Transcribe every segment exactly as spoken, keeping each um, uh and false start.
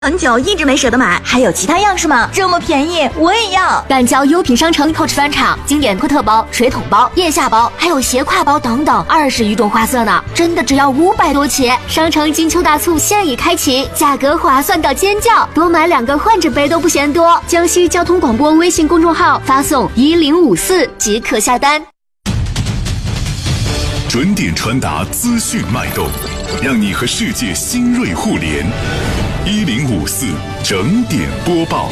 很久一直没舍得买，还有其他样式吗？这么便宜，我也要！ 赶交优品商城 Coach 翻场，经典托特包、水桶包、腋下包，还有斜挎包等等，二十余种花色呢，真的只要五百多起。商城金秋大促现已开启，价格划算到尖叫，多买两个换着背都不嫌多。江西交通广播微信公众号发送一零五四即可下单。 准点传达资讯脉动，让你和世界新锐互联。一零五四整点播报。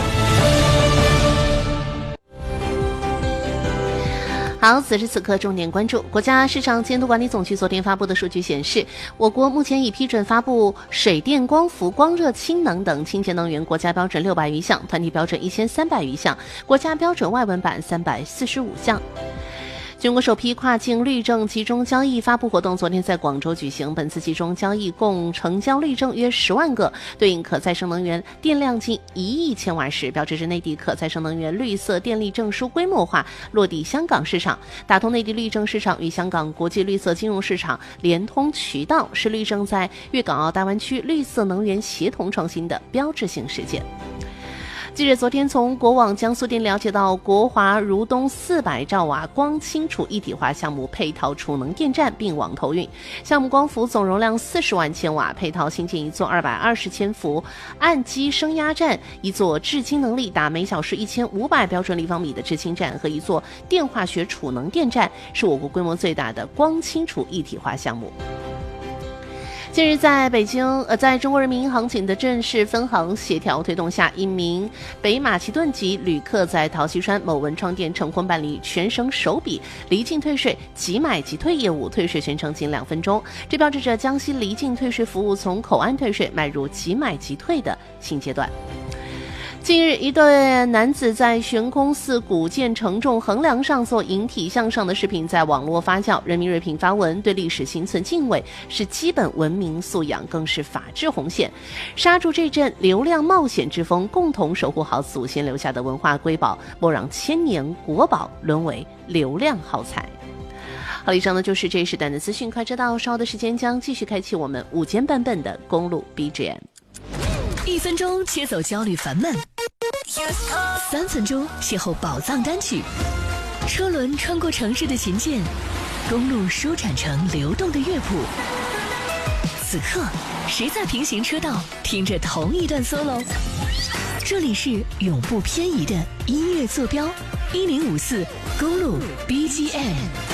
好，此时此刻重点关注国家市场监督管理总局昨天发布的数据显示，我国目前已批准发布水电光伏、光热氢能等清洁能源国家标准六百余项，团体标准一千三百余项，国家标准外文版三百四十五项。全国首批跨境绿证集中交易发布活动昨天在广州举行，本次集中交易共成交绿证约十万个，对应可再生能源电量近一亿千瓦时，标志着内地可再生能源绿色电力证书规模化落地香港市场，打通内地绿证市场与香港国际绿色金融市场联通渠道，是绿证在粤港澳大湾区绿色能源协同创新的标志性事件。记者昨天从国网江苏店了解到，国华如东四百兆瓦光氢储一体化项目配套储能电站并网投运，项目光伏总容量四十万千瓦，配套新建一座二百二十千伏岸基升压站，一座制氢能力达每小时一千五百标准立方米的制氢站和一座电化学储能电站，是我国规模最大的光氢储一体化项目。近日，在北京，呃，在中国人民银行请的正式分行协调推动下，一名北马其顿籍旅客在陶溪川某文创店成功办理全省首笔离境退税即买即退业务，退税全程仅两分钟，这标志着江西离境退税服务从口岸退税迈入即买即退的新阶段。近日，一对男子在悬空寺古建承重横梁上做引体向上的视频在网络发酵，人民锐评发文，对历史心存敬畏是基本文明素养，更是法治红线。刹住这阵流量冒险之风，共同守护好祖先留下的文化瑰宝，莫让千年国宝沦为流量耗材。好，以上呢就是这一时段的资讯，快知道稍后的时间将继续开启我们午间版本的公路 B G M。 一分钟切走焦虑烦闷，三分钟邂逅宝藏单曲，车轮穿过城市的琴键，公路舒展成流动的乐谱。此刻，谁在平行车道听着同一段 solo？ 这里是永不偏移的音乐坐标，一零五四公路 B G M。